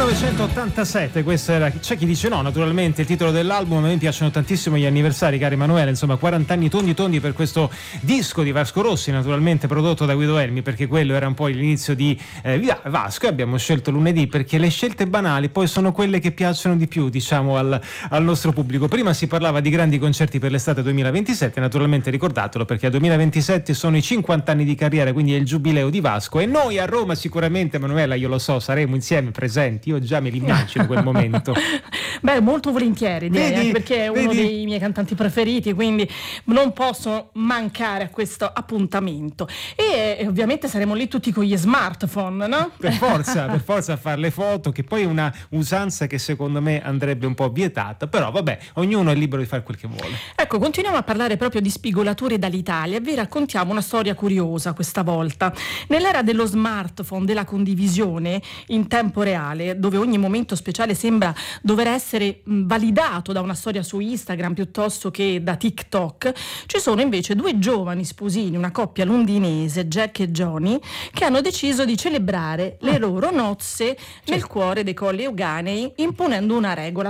1987, questo era. C'è chi dice no, naturalmente il titolo dell'album. A me piacciono tantissimo gli anniversari, caro Emanuele, insomma 40 anni tondi per questo disco di Vasco Rossi, naturalmente prodotto da Guido Elmi, perché quello era un po' l'inizio di Vasco, e abbiamo scelto lunedì perché le scelte banali poi sono quelle che piacciono di più, diciamo, al nostro pubblico. Prima si parlava di grandi concerti per l'estate 2027, naturalmente ricordatelo, perché a 2027 sono i 50 anni di carriera, quindi è il giubileo di Vasco, e noi a Roma sicuramente, Emanuela, io lo so, saremo insieme presenti. Io già me li immagino quel momento. Beh, molto volentieri, direi, anche perché è uno dei miei cantanti preferiti, quindi non posso mancare a questo appuntamento. E ovviamente saremo lì tutti con gli smartphone, no? Per forza a fare le foto, che poi è una usanza che secondo me andrebbe un po' vietata, però vabbè, ognuno è libero di fare quel che vuole. Ecco, continuiamo a parlare proprio di spigolature dall'Italia e vi raccontiamo una storia curiosa questa volta. Nell'era dello smartphone, della condivisione in tempo reale, dove ogni momento speciale sembra dover essere validato da una storia su Instagram piuttosto che da TikTok, ci sono invece due giovani sposini, una coppia londinese, Jack e Johnny, che hanno deciso di celebrare le loro nozze nel cuore dei Colli Euganei, imponendo una regola.